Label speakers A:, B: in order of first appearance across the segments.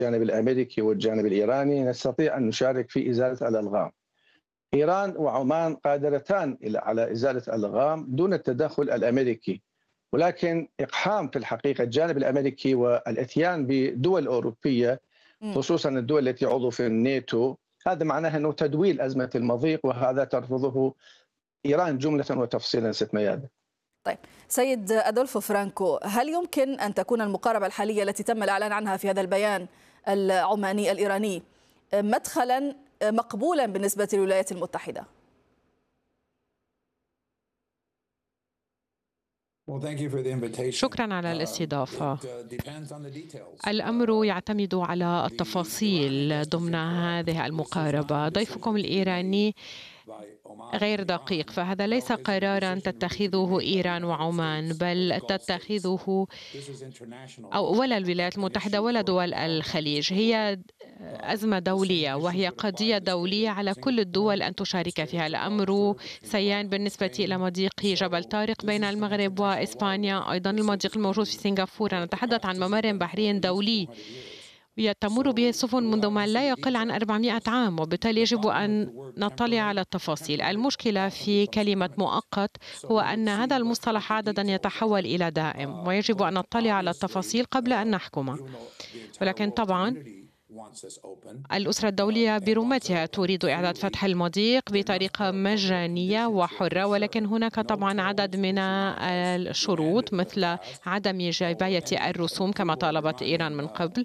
A: الجانب الأمريكي والجانب الإيراني نستطيع أن نشارك في إزالة الألغام. إيران وعمان قادرتان على إزالة الألغام دون التدخل الأمريكي، ولكن إقحام في الحقيقة الجانب الأمريكي والإتيان بدول أوروبية خصوصا الدول التي عضو في الناتو، هذا معناه أنه تدويل أزمة المضيق، وهذا ترفضه إيران جملة وتفصيلا ست ميادة.
B: طيب سيد أدولفو فرانكو، هل يمكن أن تكون المقاربة الحالية التي تم الإعلان عنها في هذا البيان العماني الإيراني مدخلا مقبولا بالنسبة للولايات المتحدة؟
C: شكرا على الاستضافة. الأمر يعتمد على التفاصيل ضمن هذه المقاربة. ضيفكم الإيراني غير دقيق، فهذا ليس قرارا تتخذه إيران وعمان، بل تتخذه ولا الولايات المتحدة ولا دول الخليج. هي أزمة دولية وهي قضية دولية على كل الدول أن تشارك فيها. الأمر سيان بالنسبة إلى مضيق جبل طارق بين المغرب وإسبانيا، أيضا المضيق الموجود في سنغافورة. نتحدث عن ممر بحري دولي تمر به السفن منذ ما لا يقل عن 400 عام، وبالتالي يجب أن نطلع على التفاصيل. المشكلة في كلمة مؤقت هو أن هذا المصطلح عادة يتحول إلى دائم، ويجب أن نطلع على التفاصيل قبل أن نحكم. ولكن طبعا الأسرة الدولية برمتها تريد إعادة فتح المضيق بطريقة مجانية وحرة، ولكن هناك طبعا عدد من الشروط مثل عدم جباية الرسوم كما طالبت إيران من قبل،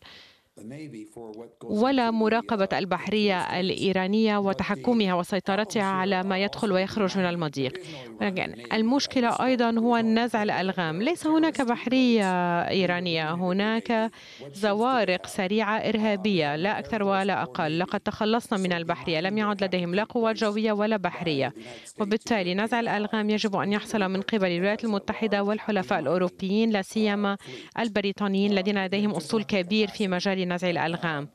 C: ولا مراقبة البحرية الإيرانية وتحكمها وسيطرتها على ما يدخل ويخرج من المضيق. المشكلة أيضا هو نزع الألغام. ليس هناك بحرية إيرانية، هناك زوارق سريعة إرهابية لا أكثر ولا أقل. لقد تخلصنا من البحرية، لم يعد لديهم لا قوات جوية ولا بحرية، وبالتالي نزع الألغام يجب أن يحصل من قبل الولايات المتحدة والحلفاء الأوروبيين، لا سيما البريطانيين الذين لديهم أسطول كبير في مجال نزع الألغام،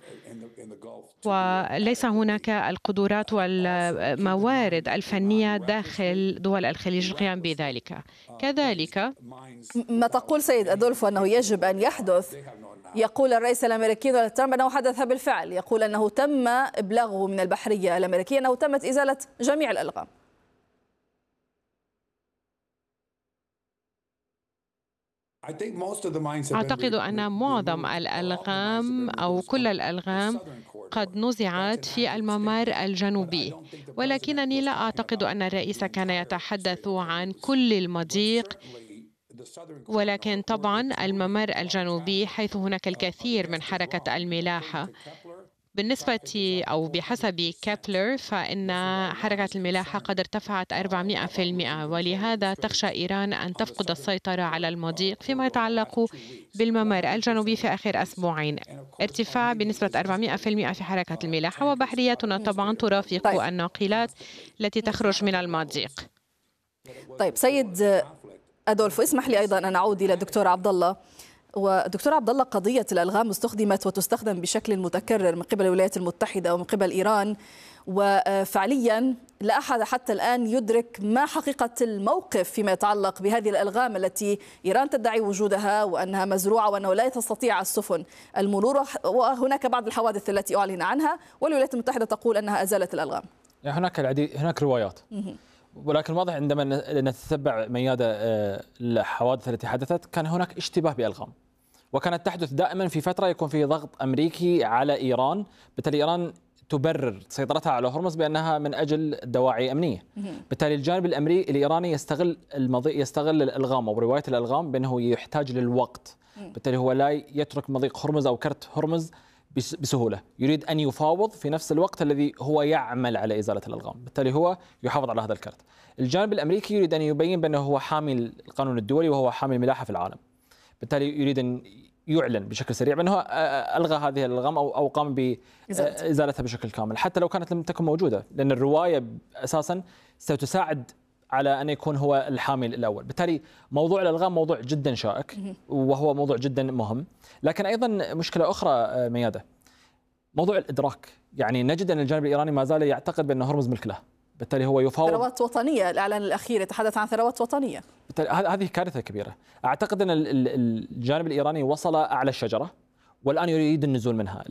C: وليس هناك القدرات والموارد الفنية داخل دول الخليج القيام بذلك. كذلك
B: ما تقول سيد أدولفو أنه يجب أن يحدث، يقول الرئيس الأمريكي دونالد ترامب أنه حدث بالفعل، يقول أنه تم إبلاغه من البحرية الأمريكية أنه تمت إزالة جميع الألغام.
C: أعتقد أن معظم الألغام أو كل الألغام قد نزعت في الممر الجنوبي، ولكنني لا أعتقد أن الرئيس كان يتحدث عن كل المضيق، ولكن طبعا الممر الجنوبي حيث هناك الكثير من حركة الملاحة. بالنسبة أو بحسب كابلر فإن حركة الملاحة قد ارتفعت 400%، ولهذا تخشى إيران أن تفقد السيطرة على المضيق فيما يتعلق بالممر الجنوبي في آخر أسبوعين. ارتفاع بنسبة 400% في حركة الملاحة، وبحرياتنا طبعا ترافق الناقلات التي تخرج من المضيق.
B: طيب سيد أدولفو، اسمح لي أيضا أن أعود إلى الدكتور عبد الله. ودكتور عبد الله، قضية الألغام استخدمت وتستخدم بشكل متكرر من قبل الولايات المتحدة ومن قبل إيران، وفعليا لا أحد حتى الآن يدرك ما حقيقة الموقف فيما يتعلق بهذه الألغام التي إيران تدعي وجودها وأنها مزروعة وأنه لا تستطيع السفن المرور، وهناك بعض الحوادث التي أعلن عنها والولايات المتحدة تقول أنها أزالت الألغام.
D: يعني هناك روايات، ولكن واضح عندما نتتبع ميادة الحوادث التي حدثت كان هناك اشتباه بألغام، وكانت تحدث دائما في فترة يكون في ضغط أمريكي على إيران، بالتالي إيران تبرر سيطرتها على هرمز بأنها من أجل دواعي أمنية. بالتالي الجانب الإيراني يستغل الألغام أو رواية الألغام بأنه يحتاج للوقت، بالتالي هو لا يترك مضيق هرمز أو كرت هرمز بسهولة، يريد أن يفاوض في نفس الوقت الذي هو يعمل على إزالة الألغام، بالتالي هو يحافظ على هذا الكرت. الجانب الأمريكي يريد أن يبين بأنه هو حامي القانون الدولي وهو حامي الملاحة في العالم، بالتالي يريد أن يعلن بشكل سريع بأنه ألغى هذه الألغام أو قام بإزالتها بشكل كامل، حتى لو كانت لم تكن موجودة، لأن الرواية أساسا ستساعد على أن يكون هو الحامل الأول. بالتالي موضوع الألغام موضوع جدا شائك وهو موضوع جدا مهم. لكن أيضا مشكلة أخرى ميادة، موضوع الإدراك. يعني نجد أن الجانب الإيراني ما زال يعتقد بأن هرمز ملك له، بالتالي هو يفاوض.
B: ثروات وطنية، الإعلان الأخير يتحدث عن ثروات وطنية،
D: هذه كارثة كبيرة. أعتقد أن الجانب الإيراني وصل أعلى الشجرة والآن يريد النزول منها.